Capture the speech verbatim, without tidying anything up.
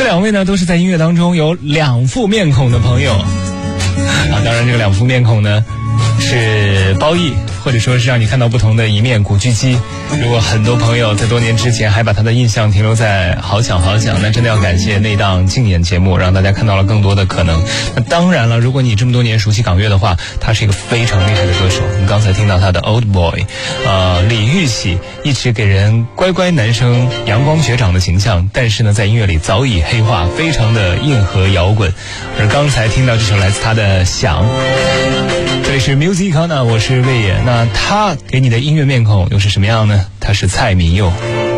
这两位呢都是在音乐当中有两副面孔的朋友啊，当然这个两副面孔呢是褒义，或者说是让你看到不同的一面。古巨基，如果很多朋友在多年之前还把他的印象停留在好想好想，那真的要感谢那档竞演节目，让大家看到了更多的可能。那当然了，如果你这么多年熟悉港乐的话，他是一个非常厉害的歌手。你刚才听到他的 Old Boy， 呃，李玉玺一直给人乖乖男生阳光学长的形象，但是呢在音乐里早已黑化，非常的硬核摇滚。而刚才听到这首来自他的想，这里是 Music Corner， 我是魏野。那他给你的音乐面孔又是什么样呢？他是蔡明佑。